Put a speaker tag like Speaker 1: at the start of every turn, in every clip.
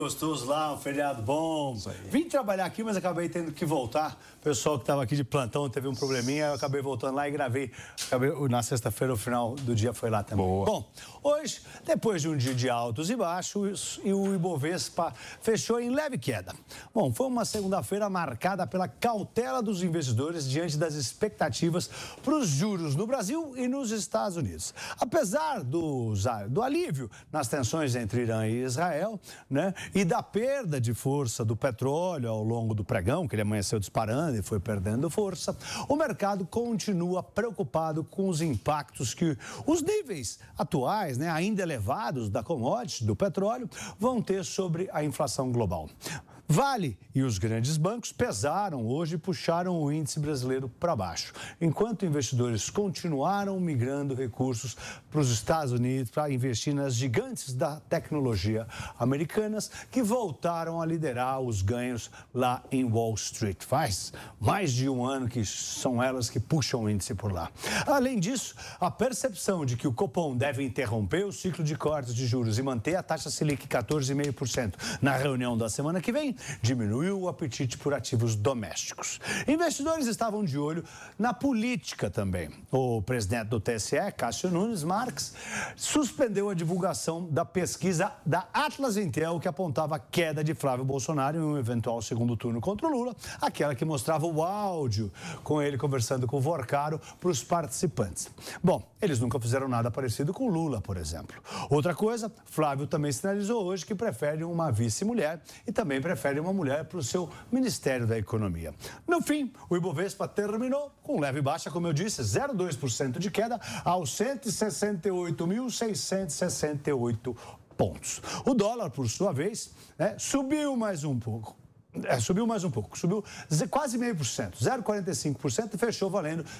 Speaker 1: Gostoso lá, um feriado bom. Vim trabalhar aqui, mas acabei tendo que voltar. O pessoal que estava aqui de plantão teve um probleminha, eu acabei voltando lá e gravei. Na sexta-feira, o final do dia foi lá também.
Speaker 2: Boa.
Speaker 1: Bom, hoje, depois de um dia de altos e baixos, o Ibovespa fechou em leve queda. Bom, foi uma segunda-feira marcada pela cautela dos investidores diante das expectativas para os juros no Brasil e nos Estados Unidos. Apesar do alívio nas tensões entre Irã e Israel, né? E da perda de força do petróleo ao longo do pregão, que ele amanheceu disparando e foi perdendo força, o mercado continua preocupado com os impactos que os níveis atuais, né, ainda elevados da commodity, do petróleo, vão ter sobre a inflação global. Vale e os grandes bancos pesaram hoje e puxaram o índice brasileiro para baixo, enquanto investidores continuaram migrando recursos para os Estados Unidos para investir nas gigantes da tecnologia americanas que voltaram a liderar os ganhos lá em Wall Street. Faz mais de um ano que são elas que puxam o índice por lá. Além disso, a percepção de que o Copom deve interromper o ciclo de cortes de juros e manter a taxa Selic 14,5% na reunião da semana que vem diminuiu o apetite por ativos domésticos. Investidores estavam de olho na política também. O presidente do TSE, Cássio Nunes Marques, suspendeu a divulgação da pesquisa da Atlas Intel que apontava a queda de Flávio Bolsonaro em um eventual segundo turno contra o Lula, aquela que mostrava o áudio com ele conversando com o Vorcaro para os participantes. Bom, eles nunca fizeram nada parecido com Lula, por exemplo. Outra coisa, Flávio também sinalizou hoje que prefere uma vice-mulher e também prefere uma mulher para o seu Ministério da Economia. No fim, o Ibovespa terminou com leve baixa, como eu disse, 0,2% de queda aos 168.668 pontos. O dólar, por sua vez, subiu mais um pouco. Subiu quase 0,5%, 0,45% e fechou valendo R$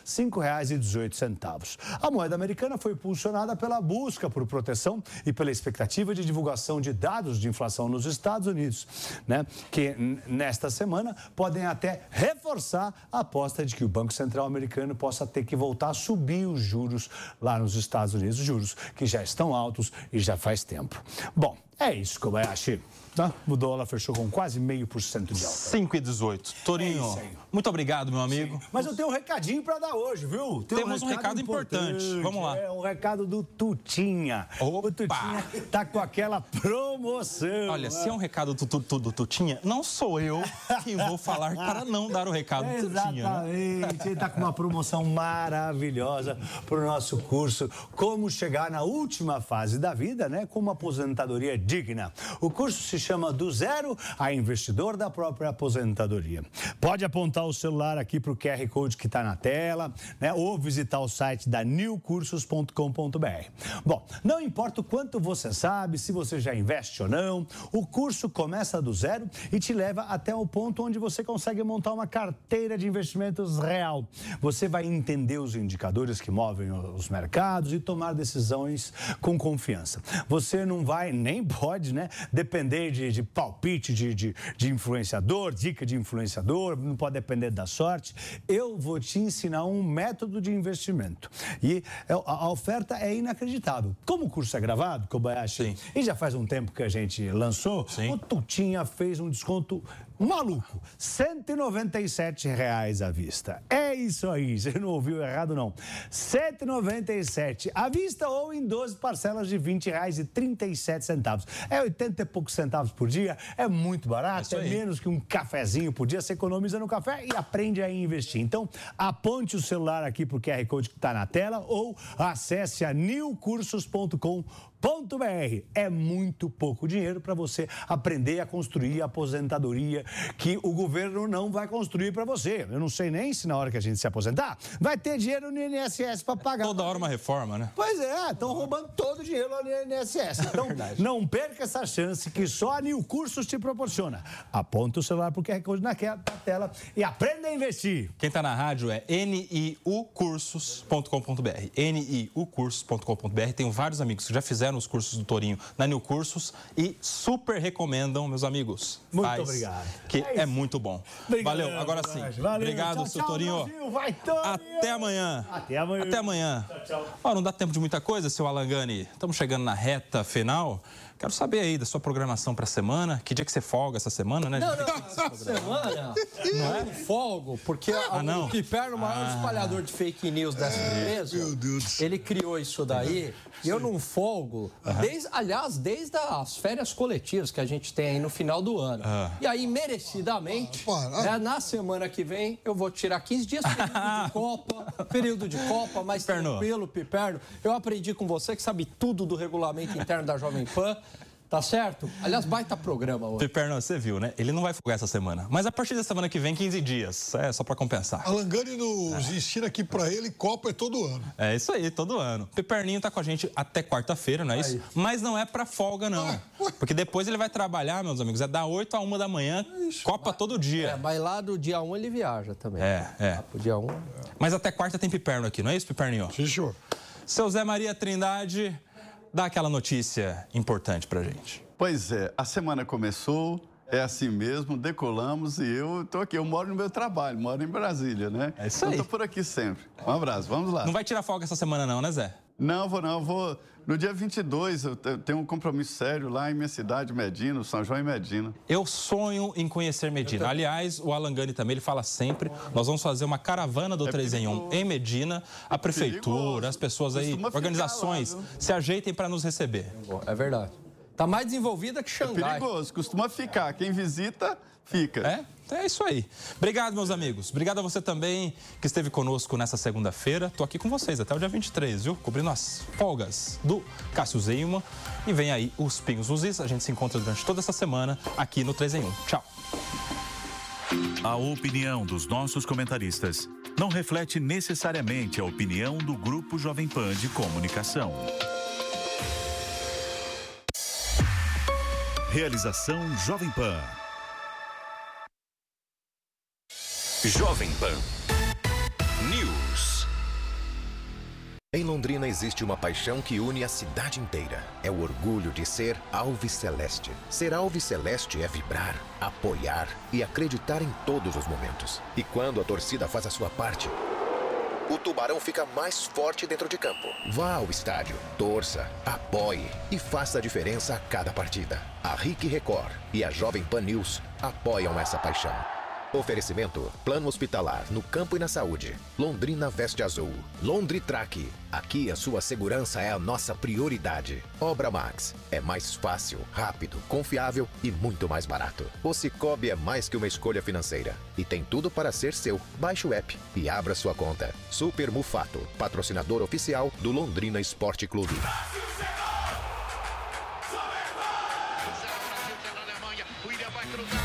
Speaker 1: 5,18. A moeda americana foi impulsionada pela busca por proteção e pela expectativa de divulgação de dados de inflação nos Estados Unidos, né? Que nesta semana podem até reforçar a aposta de que o Banco Central americano possa ter que voltar a subir os juros lá nos Estados Unidos, juros que já estão altos e já faz tempo. Bom, é isso, Kobayashi. O dólar fechou com quase 0,5% de alta.
Speaker 2: 5,18. Torinho, muito obrigado, meu amigo.
Speaker 1: Sim. Mas eu tenho um recadinho para dar hoje, viu?
Speaker 2: Temos um recado importante. Vamos lá.
Speaker 1: É um recado do Tutinha.
Speaker 2: Opa!
Speaker 1: O Tutinha tá com aquela promoção.
Speaker 2: Olha, se é um recado do Tutinha, não sou eu quem vou falar para não dar o recado do Tutinha.
Speaker 1: Exatamente. Ele tá com uma promoção maravilhosa para o nosso curso Como Chegar na Última Fase da Vida, né? Com uma aposentadoria digna. O curso se chama Do Zero a Investidor da Própria Aposentadoria. Pode apontar o celular aqui para o QR Code que está na tela, né? Ou visitar o site da newcursos.com.br. Bom, não importa o quanto você sabe, se você já investe ou não, o curso começa do zero e te leva até o ponto onde você consegue montar uma carteira de investimentos real. Você vai entender os indicadores que movem os mercados e tomar decisões com confiança. Você não vai, nem pode, né, depender de palpite de influenciador, dica de influenciador, não pode depender da sorte. Eu vou te ensinar um método de investimento. E a oferta é inacreditável. Como o curso é gravado, Kobayashi,
Speaker 2: Sim.
Speaker 1: E já faz um tempo que a gente lançou,
Speaker 2: Sim.
Speaker 1: O Tutinha fez um desconto maluco, R$ 197 à vista. É isso aí, você não ouviu errado não. R$ 197 à vista ou em 12 parcelas de R$ 20,37. É 80 e poucos centavos por dia, é muito barato, é menos que um cafezinho por dia, você economiza no café e aprende a investir. Então, aponte o celular aqui para o QR Code que está na tela ou acesse a newcursos.com.br. É muito pouco dinheiro para você aprender a construir a aposentadoria que o governo não vai construir para você. Eu não sei nem se na hora que a gente se aposentar vai ter dinheiro no INSS para pagar.
Speaker 2: Toda hora uma reforma, né?
Speaker 1: Pois é, estão roubando todo o dinheiro lá no INSS. Então, não perca essa chance que só a New Cursos te proporciona. Aponta o celular para o QR Code na tela e aprenda a investir.
Speaker 2: Quem está na rádio é niucursos.com.br. niucursos.com.br. Tenho vários amigos que já fizeram os cursos do Torinho na New Cursos e super recomendam, meus amigos.
Speaker 1: Muito obrigado.
Speaker 2: Que é muito bom.
Speaker 1: Obrigado,
Speaker 2: valeu, agora sim.
Speaker 1: Valeu.
Speaker 2: Obrigado, seu Torinho.
Speaker 1: Brasil. Vai, Torinho.
Speaker 2: Até amanhã.
Speaker 1: Até amanhã.
Speaker 2: Até amanhã.
Speaker 1: Tchau.
Speaker 2: Ó, não dá tempo de muita coisa, seu Alangani. Estamos chegando na reta final. Quero saber aí da sua programação para a semana. Que dia que você folga essa semana, né?
Speaker 3: Não, essa semana não é folgo, porque o Piperno, o maior espalhador de fake news dessa empresa, ele criou isso daí e eu não folgo, desde as férias coletivas que a gente tem aí no final do ano. E aí, merecidamente, na semana que vem, eu vou tirar 15 dias período de Copa, mais tranquilo, Piperno. Eu aprendi com você que sabe tudo do regulamento interno da Jovem Pan. Tá certo? Aliás, baita programa hoje.
Speaker 2: Piperno, você viu, né? Ele não vai folgar essa semana. Mas a partir da semana que vem, 15 dias. É só pra compensar.
Speaker 4: A Langani nos ensina aqui pra ele, Copa é todo ano.
Speaker 2: É isso aí, todo ano. Piperninho tá com a gente até quarta-feira, não é isso? Mas não é pra folga, não. Porque depois ele vai trabalhar, meus amigos. É da 8 a 1 da manhã, Copa todo dia.
Speaker 3: Mas lá do dia 1 ele viaja também.
Speaker 2: Lá
Speaker 3: pro dia 1.
Speaker 2: Mas até quarta tem Piperno aqui, não é isso, Piperninho?
Speaker 4: Sim, senhor.
Speaker 2: Seu Zé Maria Trindade, dá aquela notícia importante pra gente.
Speaker 5: Pois é, a semana começou, é assim mesmo, decolamos e eu tô aqui. Eu moro no meu trabalho, moro em Brasília, né?
Speaker 2: É isso aí.
Speaker 5: Eu tô por aqui sempre. Um abraço, vamos lá.
Speaker 2: Não vai tirar folga essa semana não, né, Zé?
Speaker 5: Não, vou. No dia 22, eu tenho um compromisso sério lá em minha cidade, Medina, São João e Medina.
Speaker 2: Eu sonho em conhecer Medina. Aliás, o Alangani também, ele fala sempre, nós vamos fazer uma caravana do 3 em 1 em Medina. A prefeitura, as pessoas aí, organizações, se ajeitem para nos receber.
Speaker 3: É verdade. Tá mais desenvolvida que Xangai.
Speaker 5: É perigoso, costuma ficar. Quem visita, fica.
Speaker 2: É isso aí. Obrigado, meus amigos. Obrigado a você também que esteve conosco nessa segunda-feira. Tô aqui com vocês até o dia 23, viu? Cobrindo as folgas do Cássio Zeyman. E vem aí os Pingos nos Is. A gente se encontra durante toda essa semana aqui no 3 em 1. Tchau.
Speaker 6: A opinião dos nossos comentaristas não reflete necessariamente a opinião do Grupo Jovem Pan de Comunicação. Realização Jovem Pan.
Speaker 7: Jovem Pan News. Em Londrina existe uma paixão que une a cidade inteira. É o orgulho de ser alviceleste. Ser alviceleste é vibrar, apoiar e acreditar em todos os momentos. E quando a torcida faz a sua parte, o Tubarão fica mais forte dentro de campo. Vá ao estádio, torça, apoie e faça a diferença a cada partida. A RIC Record e a Jovem Pan News apoiam essa paixão. Oferecimento: Plano Hospitalar no campo e na saúde. Londrina veste azul. Londritrack. Aqui a sua segurança é a nossa prioridade. Obra Max. É mais fácil, rápido, confiável e muito mais barato. O Cicobi é mais que uma escolha financeira e tem tudo para ser seu. Baixe o app e abra sua conta. Super Mufato, patrocinador oficial do Londrina Esporte Clube.
Speaker 8: Vai cruzar.